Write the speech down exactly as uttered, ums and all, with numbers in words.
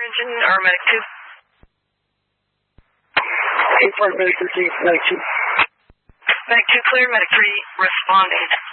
engine or medic two? eight four, medic three, medic two. Medic two clear, medic three responding.